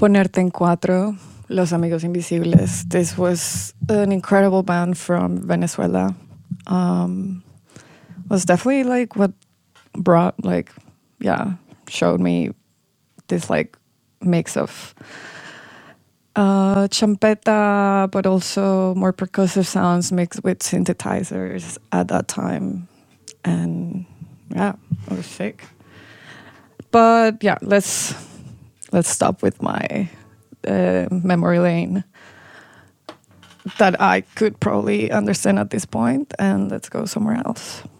Ponerte en Cuatro, Los Amigos Invisibles. This was an incredible band from Venezuela. Was definitely like what brought showed me this like mix of champeta, but also more percussive sounds mixed with synthesizers at that time. And yeah, it was sick. But yeah, let's stop with my memory lane that I could probably understand at this point, and let's go somewhere else.